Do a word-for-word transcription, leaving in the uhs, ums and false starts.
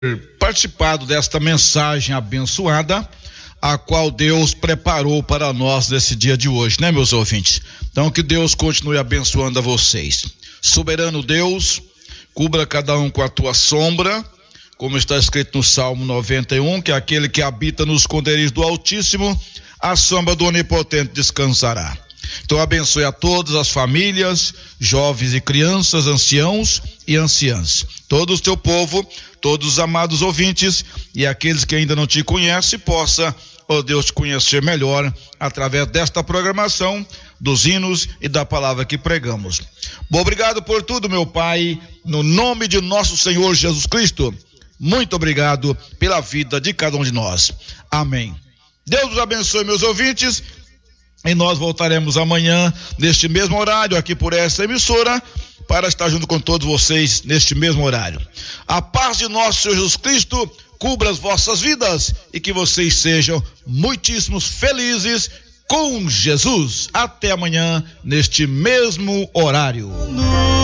participado desta mensagem abençoada, a qual Deus preparou para nós nesse dia de hoje, né, meus ouvintes? Então, que Deus continue abençoando a vocês. Soberano Deus, cubra cada um com a tua sombra, como está escrito no Salmo noventa e um, que aquele que habita nos esconderijos do Altíssimo, a sombra do Onipotente descansará. Então, abençoe a todas as famílias, jovens e crianças, anciãos e anciãs, todo o teu povo, todos os amados ouvintes e aqueles que ainda não te conhecem, possa, ó Deus, te conhecer melhor através desta programação, dos hinos e da palavra que pregamos. Bom, obrigado por tudo, meu Pai, no nome de nosso Senhor Jesus Cristo. Muito obrigado pela vida de cada um de nós. Amém. Deus os abençoe, meus ouvintes, e nós voltaremos amanhã neste mesmo horário aqui por essa emissora para estar junto com todos vocês neste mesmo horário. A paz de nosso Senhor Jesus Cristo cubra as vossas vidas e que vocês sejam muitíssimos felizes com Jesus. Até amanhã neste mesmo horário.